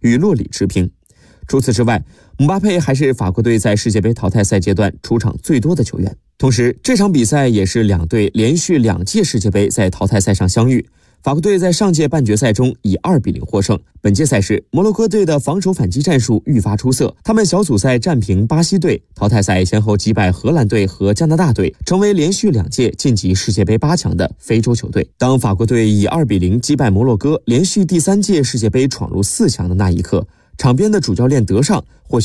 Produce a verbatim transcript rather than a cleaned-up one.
与洛里持平。除此之外，姆巴佩还是法国队在世界杯淘汰赛阶段出场最多的球员。同时，这场比赛也是两队连续两届世界杯在淘汰赛上相遇。法国队在上届半决赛中以二比零获胜。本届赛事，摩洛哥队的防守反击战术愈发出色，他们小组赛战平巴西队，淘汰赛先后击败荷兰队和加拿大队，成为连续两届晋级世界杯八强的非洲球队。当法国队以二比零击败摩洛哥，连续第三届世界杯闯入四强的那一刻，场边的主教练德尚或许